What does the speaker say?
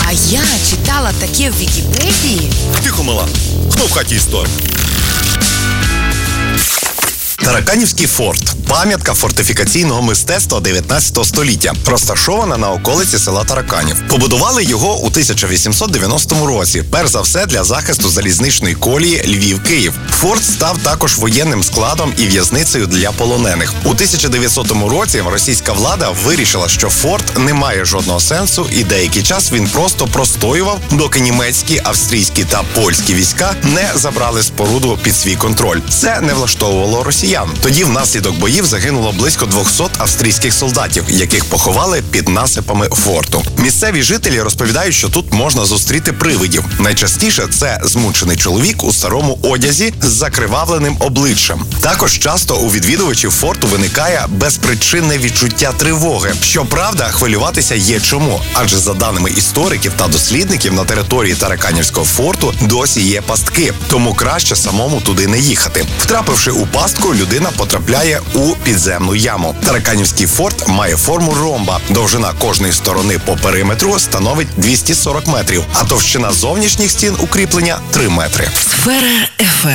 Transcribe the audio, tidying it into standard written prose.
А я читала таке в Вікіпедії. Тихо, мала. Хто в хаті історик? Тараканівський форт – пам'ятка фортифікаційного мистецтва 19 століття, розташована на околиці села Тараканів. Побудували його у 1890 році, перш за все для захисту залізничної колії Львів-Київ. Форт став також воєнним складом і в'язницею для полонених. У 1900 році російська влада вирішила, що форт не має жодного сенсу, і деякий час він просто простоював, доки німецькі, австрійські та польські війська не забрали споруду під свій контроль. Це не влаштовувало росіян. Тоді внаслідок боїв загинуло близько 200 австрійських солдатів, яких поховали під насипами форту. Місцеві жителі розповідають, що тут можна зустріти привидів. Найчастіше це змучений чоловік у старому одязі з закривавленим обличчям. Також часто у відвідувачів форту виникає безпричинне відчуття тривоги. Щоправда, хвилюватися є чому, адже за даними істориків та дослідників, на території Тараканівського форту досі є пастки, тому краще самому туди не їхати. Втрапивши у пастку, людина потрапляє у підземну яму. Тараканівський форт має форму ромба. Довжина кожної сторони по периметру становить 240 метрів, а товщина зовнішніх стін укріплення – 3 метри. Сфера ФМ.